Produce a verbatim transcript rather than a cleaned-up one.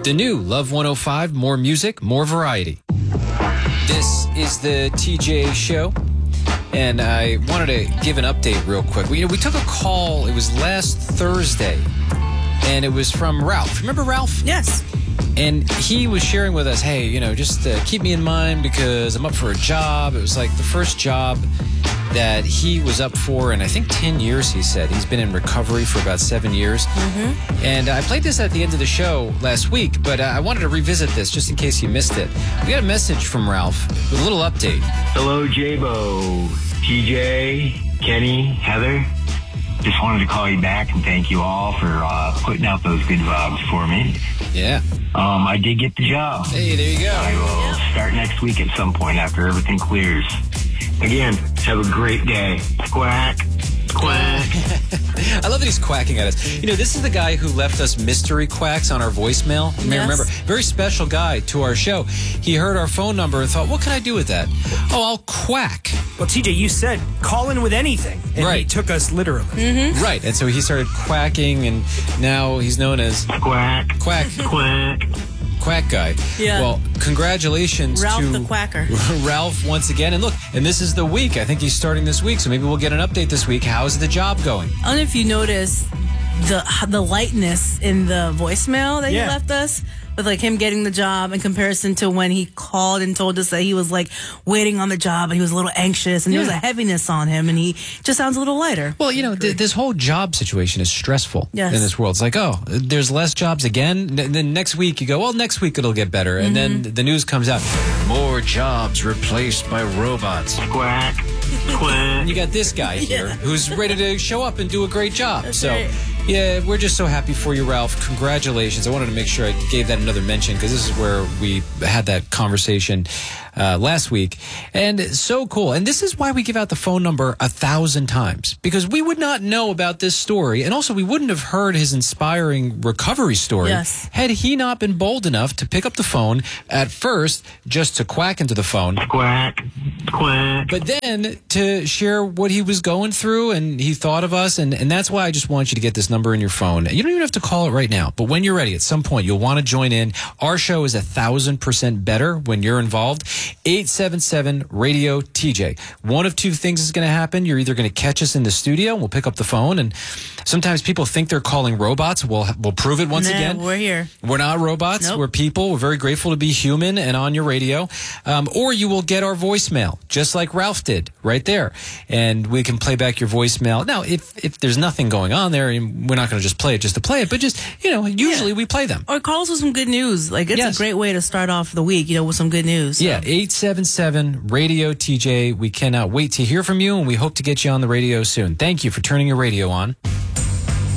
The new Love one oh five, more music, more variety. This is the T J Show, and I wanted to give an update real quick. We, you know, we took a call, it was last Thursday, and it was from Ralph. Remember Ralph? Yes. And he was sharing with us, hey, you know, just uh, keep me in mind because I'm up for a job. It was like the first job that he was up for in, I think, ten years, he said. He's been in recovery for about seven years. Mm-hmm. And I played this at the end of the show last week, but uh, I wanted to revisit this just in case you missed it. We got a message from Ralph with a little update. Hello, J-Bo, T J, Kenny, Heather. Just wanted to call you back and thank you all for uh, putting out those good vibes for me. Yeah. Um, I did get the job. Hey, there you go. I will yeah. start next week at some point after everything clears. Again, have a great day. Quack. Quack. I love that he's quacking at us. You know, this is the guy who left us mystery quacks on our voicemail. You may yes. remember. Very special guy to our show. He heard our phone number and thought, what can I do with that? Oh, I'll quack. Well, T J, you said call in with anything. And right. he took us literally. Mm-hmm. Right. And so he started quacking, and now he's known as Quack. Quack. Quack. Quack guy. Yeah. Well, congratulations Ralph to the Quacker. Ralph once again. And look, and this is the week. I think he's starting this week, so maybe we'll get an update this week. How's the job going? I don't know if you noticed the the lightness in the voicemail that Yeah. he left us, with like him getting the job in comparison to when he called and told us that he was like waiting on the job and he was a little anxious and Yeah. there was a heaviness on him and he just sounds a little lighter. Well, you know, th- this whole job situation is stressful Yes. in this world. It's like, oh, there's less jobs again. N- then next week you go, well, next week it'll get better. And Mm-hmm. then the news comes out, more jobs replaced by robots. Quack. Quack. And you got this guy here Yeah. who's ready to show up and do a great job. That's so, right. yeah, we're just so happy for you, Ralph. Congratulations. I wanted to make sure I gave that another mention because this is where we had that conversation uh, last week. And it's so cool. And this is why we give out the phone number a thousand times, because we would not know about this story. And also, we wouldn't have heard his inspiring recovery story Yes. had he not been bold enough to pick up the phone at first just to quack into the phone. Quack. Quack. But then to share what he was going through, and he thought of us, and, and that's why I just want you to get this number in your phone. You don't even have to call it right now, but when you're ready, at some point, you'll want to join in. Our show is a thousand percent better when you're involved. eight seven seven radio T J. One of two things is going to happen. You're either going to catch us in the studio, and we'll pick up the phone, and sometimes people think they're calling robots. We'll, we'll prove it once Nah, again. we're here. We're not robots. Nope. We're people. We're very grateful to be human and on your radio. Um, or you will get our voicemail, just like Ralph did right there. And we can play back your voicemail. Now, if, if there's nothing going on there, and we're not going to just play it just to play it, but just, you know, usually Yeah. we play them. Or call us with some good news. Like, it's Yes. a great way to start off the week, you know, with some good news. So. Yeah, eight seven seven radio T J. We cannot wait to hear from you, and we hope to get you on the radio soon. Thank you for turning your radio on.